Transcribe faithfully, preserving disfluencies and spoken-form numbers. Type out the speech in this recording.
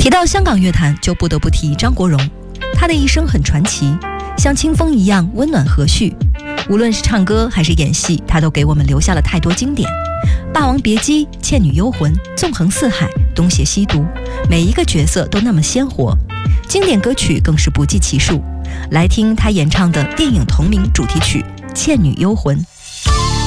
提到香港乐坛，就不得不提张国荣。他的一生很传奇，像清风一样温暖和煦。无论是唱歌还是演戏，他都给我们留下了太多经典。《霸王别姬》《倩女幽魂》《纵横四海》《东邪西毒》，每一个角色都那么鲜活，经典歌曲更是不计其数。来听他演唱的电影同名主题曲《倩女幽魂》。